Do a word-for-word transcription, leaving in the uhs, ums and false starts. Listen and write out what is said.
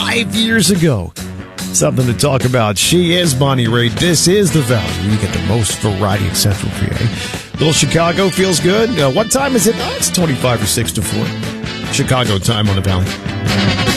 five years ago. Something to talk about. She is Bonnie Raitt. This is The Valley. You get the most variety in Central P A. Little Chicago feels good. Uh, what time is it? Oh, it's twenty-five or six to four. Chicago time on The Valley.